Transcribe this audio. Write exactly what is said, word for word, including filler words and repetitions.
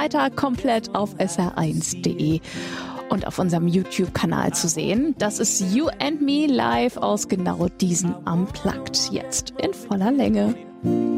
Freitag komplett auf S R eins punkt de und auf unserem YouTube-Kanal zu sehen. Das ist You and Me live aus genau diesen Unplugged, jetzt in voller Länge.